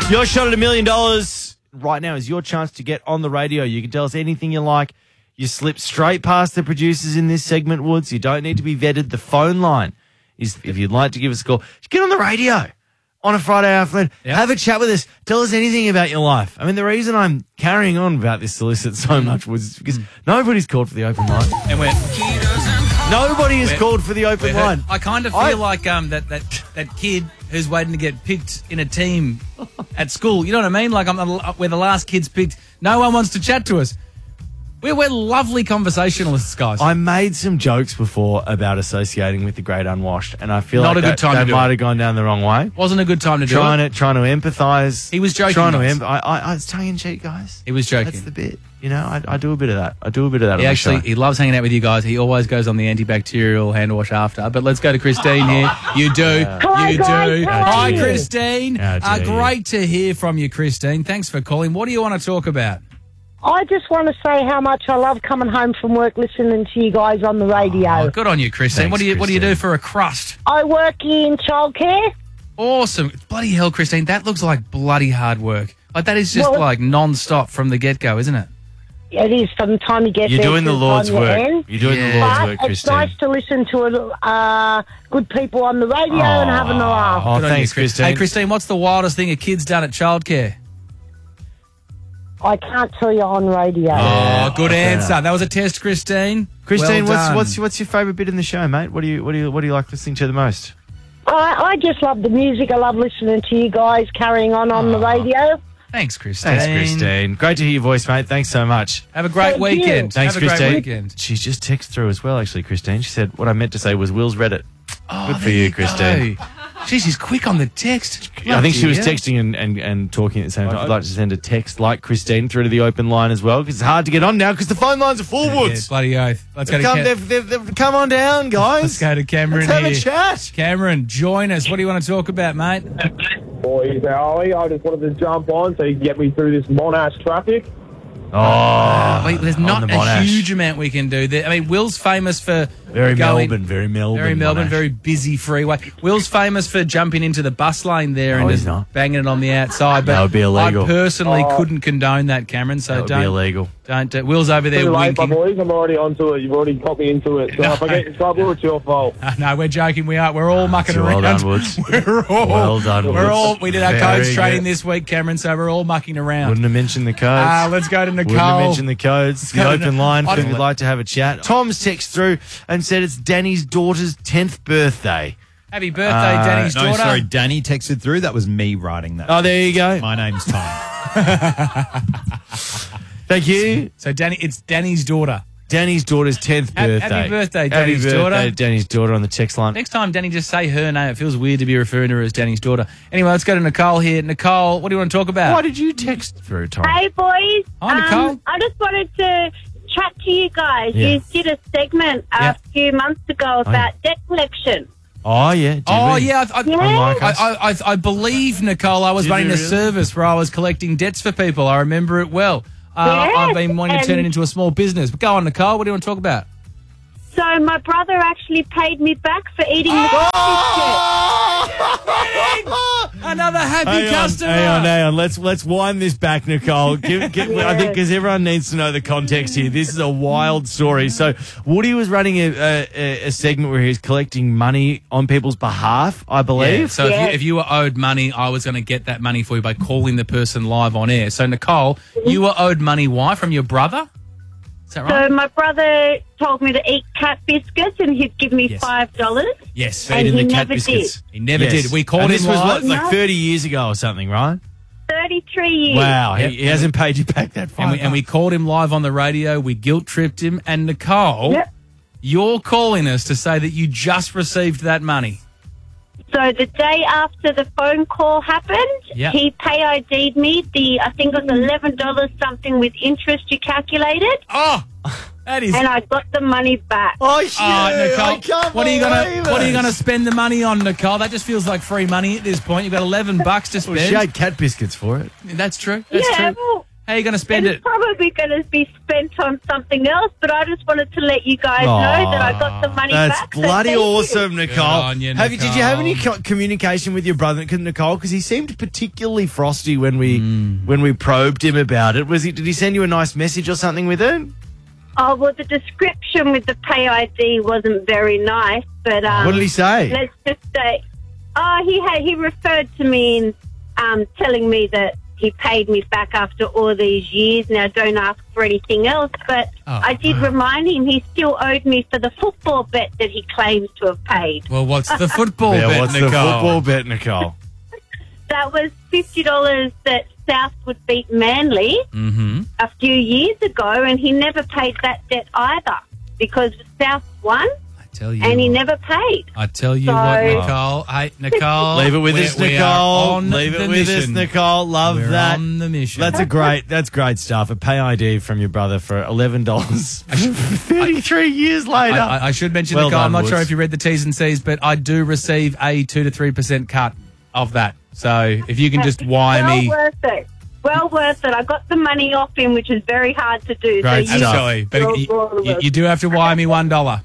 Your shot at $1 million right now is your chance to get on the radio. You can tell us anything you like. You slip straight past the producers in this segment, Woods. You don't need to be vetted. The phone line is, if you'd like to give us a call, get on the radio on a Friday afternoon. Yep. Have a chat with us. Tell us anything about your life. I mean, the reason I'm carrying on about this solicit so much was because nobody's called for the open line. And nobody has called for the open line. I kind of feel like that kid who's waiting to get picked in a team at school. You know what I mean? Like we're the last kids picked. No one wants to chat to us. We're lovely conversationalists, guys. I made some jokes before about associating with the great unwashed, and I feel Not like a good time to that do might it. have gone down the wrong way. Wasn't a good time to do it. Trying to empathise. He was joking, guys. It's tongue in cheek, guys. He was joking. That's the bit. You know, I do a bit of that. I do a bit of that. He loves hanging out with you guys. He always goes on the antibacterial hand wash after. But let's go to Christine here. You do. Hi, you guys. do. How are Hi, you? Christine. Great to hear from you, Christine. Thanks for calling. What do you want to talk about? I just want to say how much I love coming home from work listening to you guys on the radio. Oh, good on you, Christine. Thanks, What do you do for a crust? I work in childcare. Awesome. Bloody hell, Christine. That looks like bloody hard work. Like that is just like non-stop from the get-go, isn't it? It is from the time you get You're there doing to the Lord's time you work. end. You're doing the Yeah. Lord's But work, it's Christine. nice to listen to good people on the radio and having a laugh. Oh, Good on thanks, you, Chris. Christine. Hey, Christine, what's the wildest thing a kid's done at childcare? I can't tell you on radio. Oh, good answer. That was a test, Christine. Christine, Well done. what's your favourite bit in the show, mate? What do you like listening to the most? I just love the music. I love listening to you guys carrying on the radio. Thanks, Christine. Thanks, Christine. Great to hear your voice, mate. Thanks so much. Have a great Thank you. weekend. Thanks, Have a Christine. great weekend. She's just texted through as well, actually, Christine. She said, what I meant to say was Will's read it. Oh, Good for there you, Christine. go. Jeez, she's quick on the text. I think she was Bloody texting and talking at the same time. I'd like to send a text like Christine through to the open line as well, because it's hard to get on now because the phone lines are full, hell. Yeah, Woods. bloody oath. Let's go to They've come on down, guys. Let's go to Cameron Let's have here. a chat. Cameron, join us. What do you want to talk about, mate? Boys, how are you? I just wanted to jump on so you can get me through this Monash traffic. Oh, Wait, there's on not the a Monash. huge amount we can do there. I mean, Will's famous for Very going, Melbourne, very Melbourne. Monash. very busy freeway. Will's famous for jumping into the bus lane there and he's just not. banging it on the outside. But That would be illegal. I personally couldn't condone that, Cameron. So That would be illegal. don't. Will's over there Too late, my winking. boys. I'm already onto it. You've already got me into it. So if I get in trouble, it's your fault. No, we're joking. We are. We're all mucking So around. well done, Woods. Well done, We're Woods. all. We did our Very codes training good. this week, Cameron. So we're all mucking around. Wouldn't have mentioned the codes. Let's go to Nicole. Wouldn't have mentioned the codes. go The to open line I if don't- you'd like to have a chat. Tom's text through and said it's Danny's daughter's 10th birthday. Happy birthday, Danny's No, daughter. sorry, Danny texted through. That was me writing that. Oh, there you go. My name's Tom. Thank you. So it's Danny's daughter. Danny's daughter's 10th birthday. Happy birthday, Happy Danny's birthday, daughter. Danny's daughter on the text line. Next time, Danny, just say her name. It feels weird to be referring to her as Danny's daughter. Anyway, let's go to Nicole here. Nicole, what do you want to talk about? Why did you text through, Tom? Hey, boys. Hi, Nicole. I just wanted to chat to you guys. Yeah. You did a segment Yeah. a few months ago about debt collection. Oh, yeah. Did Oh, we? yeah. Unlike us. I believe, Nicole, I was Did running you a really? service where I was collecting debts for people. I remember it well. Yes, I've been wanting to turn it and- into a small business. But go on, Nicole. What do you want to talk about? So my brother actually paid me back for eating the Another happy Hang on, customer. hang on. Let's wind this back, Nicole. I think because everyone needs to know the context here. This is a wild story. So Woody was running a segment where he was collecting money on people's behalf, I believe. Yeah, so if you were owed money, I was going to get that money for you by calling the person live on air. So, Nicole, you were owed money. Why? From your brother? Is that right? So my brother told me to eat cat biscuits and he'd give me Yes. $5. Yes. And Feeding he the cat never biscuits. He never Yes. did. We called and him this was live. like 30 years ago or something, right? 33 years. Wow. Yep. He hasn't paid you back that far. And we called him live on the radio. We guilt-tripped him. And, Nicole, Yep. you're calling us to say that you just received that money. So the day after the phone call happened, Yep. he pay ID'd me I think it was $11 something with interest you calculated, Oh, that is... and I got the money back. Oh, shit. Nicole, I can't what are you believe gonna it. spend the money on, Nicole? That just feels like free money at this point. You've got $11 to spend. Well, she had cat biscuits for it. That's true. That's Yeah, true. well, How are you going to spend It's it? probably going to be spent on something else, but I just wanted to let you guys know that I got the money That's back. so bloody thank you. awesome, Nicole. on you, Did you have any Nicole. communication with your brother, Nicole? Because he seemed particularly frosty when we probed him about it. Did he send you a nice message or something with it? Oh, well, the description with the pay ID wasn't very nice, but... What did he say? Let's just say... he referred to me in telling me that he paid me back after all these years. Now, don't ask for anything else, but I did remind him he still owed me for the football bet that he claims to have paid. Well, what's the football Yeah, bet, what's Nicole? the football bet, Nicole? That was $50 that South would beat Manly a few years ago, and he never paid that debt either because South won I tell you and he what. never paid. I tell you So- what, Nicole. Hey, Nicole. Leave it with us, we Nicole. are on Leave it the with us, mission. Nicole. Love We're that. on the mission. That's great stuff. A pay ID from your brother for $11. 33 years later. I should mention, Well Nicole, I'm done, not sure Woods. if you read the T's and C's, but I do receive a 2 to 3% cut of that. So if you can just wire well me. worth it. Well worth it. I got the money off him, which is very hard to do. Great so stuff. Absolutely. But You're you do have to wire me $1.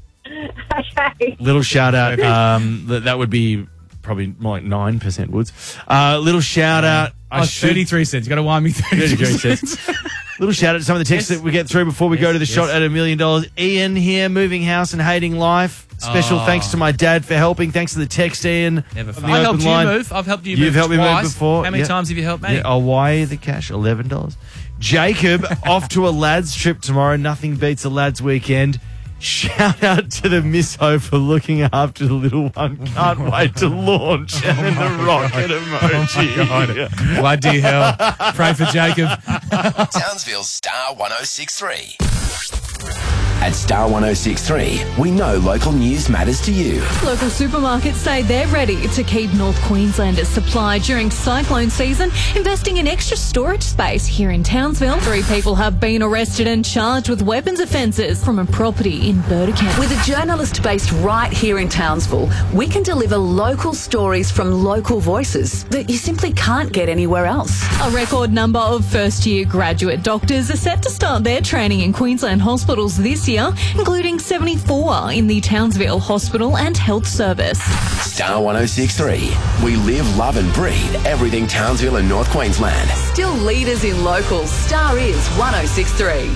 okay. Little shout out. That would be probably more like 9%, Woods. Little shout out. Oh, 33 cents. You got to wire me 33 cents. Little shout out to some of the texts that we get through before we go to the shot at $1 million. Ian here, moving house and hating life. Special thanks to my dad for helping. Thanks to the text, Ian. Never of fun. the I open helped you line. move. I've helped you You've move helped me move twice. before. How many Yeah. times have you helped me? Yeah, I'll wire you the cash, $11. Jacob, off to a lads trip tomorrow. Nothing beats a lads weekend. Shout out to the Misso for looking after the little one. Can't wait to launch. And then the rocket emoji. Bloody hell. Pray for Jacob. Townsville's Star 1063. At Star 1063, we know local news matters to you. Local supermarkets say they're ready to keep North Queenslanders supplied during cyclone season, investing in extra storage space here in Townsville. 3 people have been arrested and charged with weapons offences from a property in Burdekin. With a journalist based right here in Townsville, we can deliver local stories from local voices that you simply can't get anywhere else. A record number of first-year graduate doctors are set to start their training in Queensland hospitals this year, including 74 in the Townsville Hospital and Health Service. Star 1063. We live, love and breathe everything Townsville and North Queensland. Still leaders in locals, Star is 1063.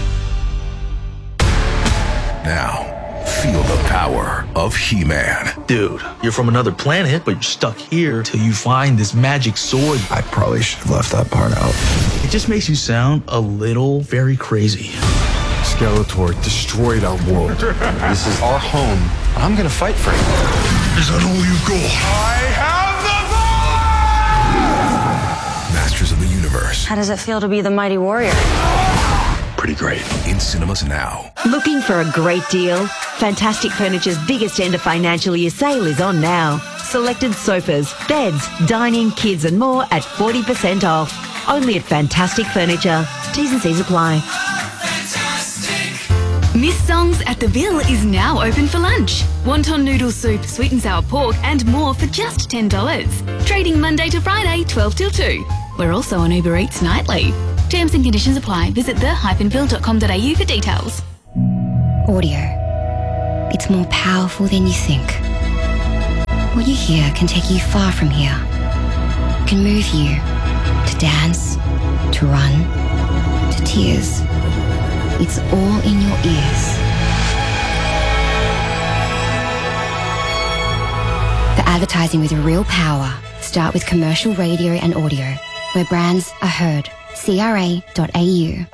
Now, feel the power of He-Man. Dude, you're from another planet, but you're stuck here till you find this magic sword. I probably should have left that part out. It just makes you sound a little very crazy. Skeletor destroyed our world. This is our home. I'm gonna fight for it. Is that all you've got? I have the power! Masters of the Universe. How does it feel to be the mighty warrior? Pretty great. In cinemas now. Looking for a great deal? Fantastic Furniture's biggest end of financial year sale is on now. Selected sofas, beds, dining, kids and more at 40% off. Only at Fantastic Furniture. T's and C's apply. Miss Songs at the Ville is now open for lunch. Wonton noodle soup, sweet and sour pork and more for just $10. Trading Monday to Friday, 12 till 2. We're also on Uber Eats nightly. Terms and conditions apply. Visit the-ville.com.au for details. Audio. It's more powerful than you think. What you hear can take you far from here. It can move you to dance, to run, to tears. It's all in your ears. The advertising with real power. Start with commercial radio and audio, where brands are heard. CRA.au.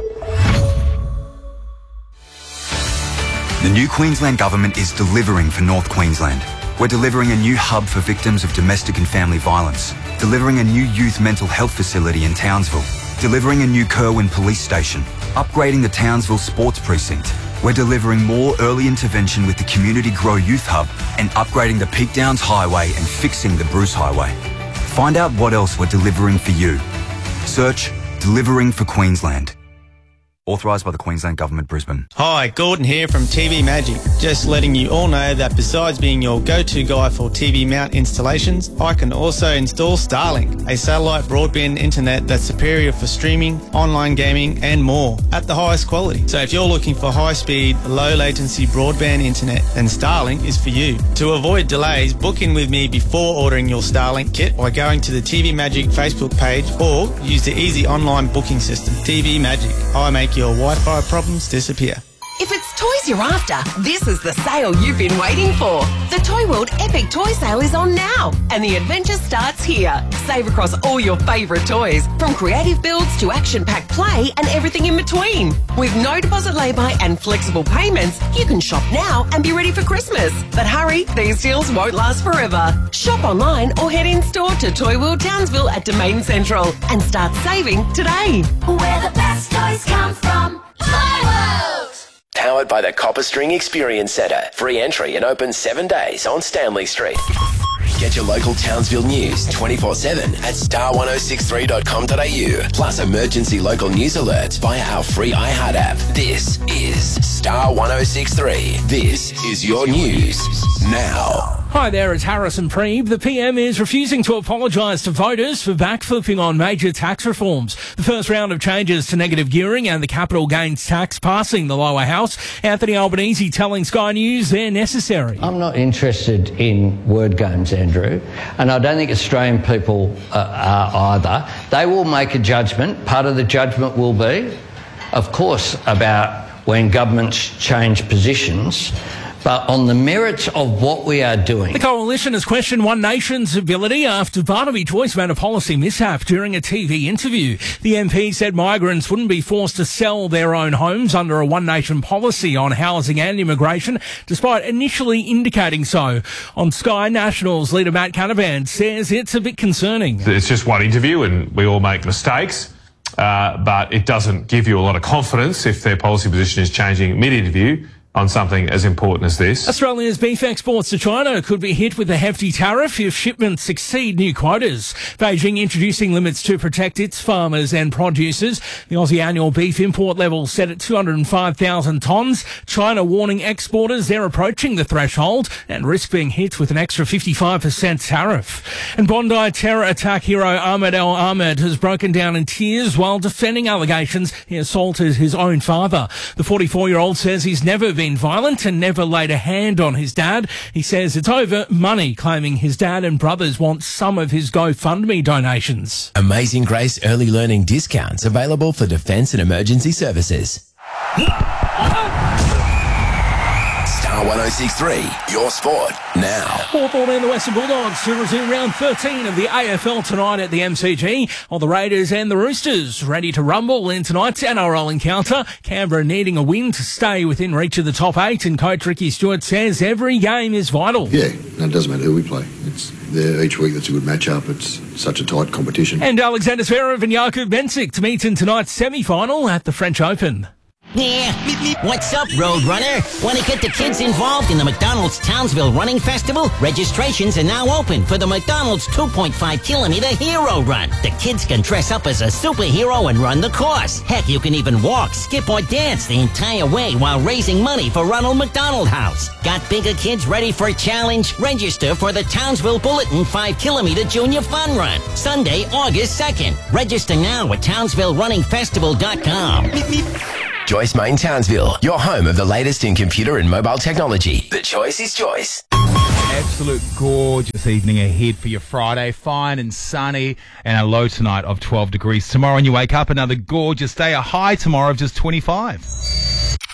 The new Queensland Government is delivering for North Queensland. We're delivering a new hub for victims of domestic and family violence, delivering a new youth mental health facility in Townsville, delivering a new Kerwin police station, upgrading the Townsville Sports Precinct. We're delivering more early intervention with the Community Grow Youth Hub and upgrading the Peak Downs Highway and fixing the Bruce Highway. Find out what else we're delivering for you. Search Delivering for Queensland. Authorised by the Queensland Government, Brisbane. Hi, Gordon here from TV Magic. Just letting you all know that besides being your go-to guy for TV mount installations, I can also install Starlink, a satellite broadband internet that's superior for streaming, online gaming and more at the highest quality. So if you're looking for high-speed, low-latency broadband internet, then Starlink is for you. To avoid delays, book in with me before ordering your Starlink kit by going to the TV Magic Facebook page or use the easy online booking system. TV Magic. I make your Wi-Fi problems disappear. If it's toys you're after, this is the sale you've been waiting for. The Toy World Epic Toy Sale is on now, and the adventure starts here. Save across all your favourite toys, from creative builds to action-packed play and everything in between. With no deposit lay-by and flexible payments, you can shop now and be ready for Christmas. But hurry, these deals won't last forever. Shop online or head in-store to Toy World Townsville at Domain Central and start saving today. Where the best toys come from. Toy World! Powered by the Copper String Experience Centre. Free entry and open 7 days on Stanley Street. Get your local Townsville news 24/7 at star1063.com.au. Plus emergency local news alerts via our free iHeart app. This is Star 1063. This is your news now. Hi there, it's Harrison Preeb. The PM is refusing to apologise to voters for backflipping on major tax reforms. The first round of changes to negative gearing and the capital gains tax passing the lower house. Anthony Albanese telling Sky News they're necessary. I'm not interested in word games, Andrew, and I don't think Australian people are either. They will make a judgment. Part of the judgment will be, of course, about when governments change positions, but on the merits of what we are doing. The Coalition has questioned One Nation's ability after Barnaby Joyce made a policy mishap during a TV interview. The MP said migrants wouldn't be forced to sell their own homes under a One Nation policy on housing and immigration, despite initially indicating so. On Sky, Nationals leader Matt Canavan says it's a bit concerning. It's just one interview and we all make mistakes, but it doesn't give you a lot of confidence if their policy position is changing mid-interview on something as important as this. Australia's beef exports to China could be hit with a hefty tariff if shipments exceed new quotas. Beijing introducing limits to protect its farmers and producers. The Aussie annual beef import level set at 205,000 tonnes. China warning exporters they're approaching the threshold and risk being hit with an extra 55% tariff. And Bondi terror attack hero Ahmed El Ahmed has broken down in tears while defending allegations he assaulted his own father. The 44-year-old says he's never been violent and never laid a hand on his dad. He says it's over money, claiming his dad and brothers want some of his GoFundMe donations. Amazing Grace early learning discounts available for defence and emergency services. Star 1063, your sport now. Hawthorn and the Western Bulldogs to resume round 13 of the AFL tonight at the MCG, while the Raiders and the Roosters ready to rumble in tonight's NRL encounter. Canberra needing a win to stay within reach of the top 8, and coach Ricky Stewart says every game is vital. Yeah, no, it doesn't matter who we play. It's there each week. That's a good matchup. It's such a tight competition. And Alexander Zverev and Jakub Mensik to meet in tonight's semi-final at the French Open. Yeah, what's up, Roadrunner? Want to get the kids involved in the McDonald's Townsville Running Festival? Registrations are now open for the McDonald's 2.5-kilometer Hero Run. The kids can dress up as a superhero and run the course. Heck, you can even walk, skip, or dance the entire way while raising money for Ronald McDonald House. Got bigger kids ready for a challenge? Register for the Townsville Bulletin 5-kilometer Junior Fun Run, Sunday, August 2nd. Register now at TownsvilleRunningFestival.com. Joyce Main Townsville, your home of the latest in computer and mobile technology. The choice is Joyce. Absolute gorgeous evening ahead for your Friday. Fine and sunny and a low tonight of 12 degrees. Tomorrow when you wake up, another gorgeous day. A high tomorrow of just 25.